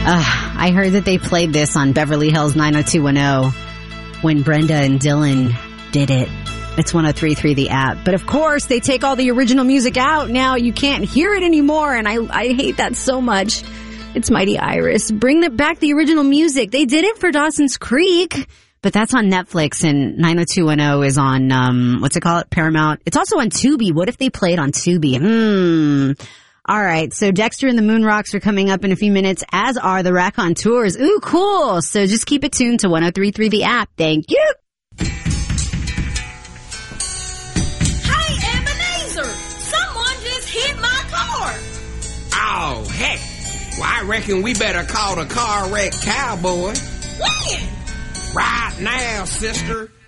I heard that they played this on Beverly Hills 90210 when Brenda and Dylan did it. It's 103.3 The App. But of course, they take all the original music out now. You can't hear it anymore, and I hate that so much. It's Mighty Iris. Bring back the original music. They did it for Dawson's Creek, but that's on Netflix, and 90210 is on, what's it called? Paramount. It's also on Tubi. What if they played on Tubi? All right, so Dexter and the Moon Rocks are coming up in a few minutes, as are the Raconteurs. Ooh, cool. So just keep it tuned to 103.3 The App. Thank you. Hey, Ebenezer, someone just hit my car. Oh, heck. Well, I reckon we better call the car wreck cowboy. When? Right now, sister.